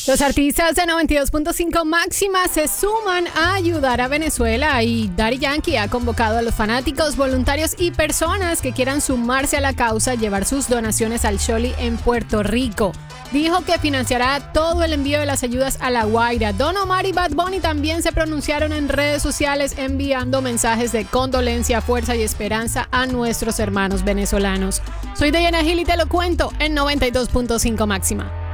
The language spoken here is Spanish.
Los artistas de 92.5 Máxima se suman a ayudar a Venezuela y Daddy Yankee ha convocado a los fanáticos, voluntarios y personas que quieran sumarse a la causa a llevar sus donaciones al Choli en Puerto Rico. Dijo que financiará todo el envío de las ayudas a La Guaira. Don Omar y Bad Bunny también se pronunciaron en redes sociales enviando mensajes de condolencia, fuerza y esperanza a nuestros hermanos venezolanos. Soy Diana Gil y te lo cuento en 92.5 Máxima.